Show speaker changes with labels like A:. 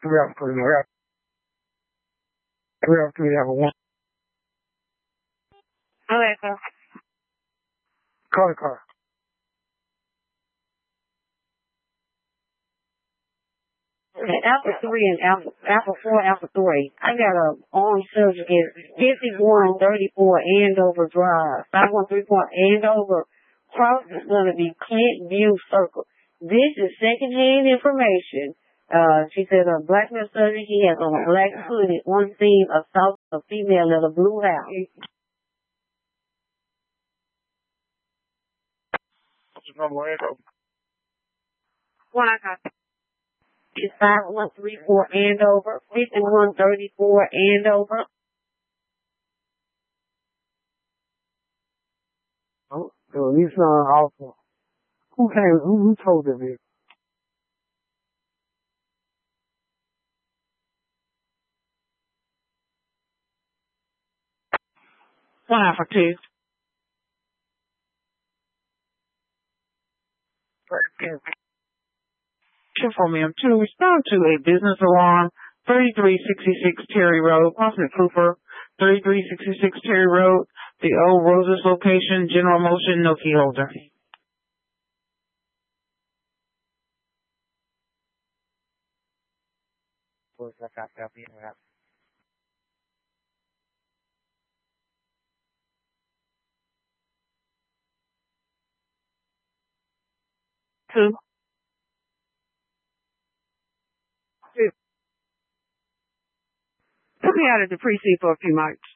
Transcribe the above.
A: 3 out of 3 more. 3 out of 3 have a 1.
B: Alexa.
A: Call the car.
B: Alpha 3 and Alpha 4, Alpha 3. I got a orange subject, 5134 Andover Drive, 5134 Andover. Cross is going to be Clint View Circle. This is secondhand information. She said a black male subject, he has on a black hoodie, on scene, assault a female at a blue house.
A: What's your number, Andover?
B: What I got? It's 5134 Andover, 5134 Andover.
A: Oh, so these sound awful. Who told them this?
B: One Alpha 2. For me, I'm to respond to a business alarm, 3366 Terry Road, Austin Cooper, 3366 Terry Road, the old Roses location, General Motion, no key holder. Two. Put me out of the precinct for a few months.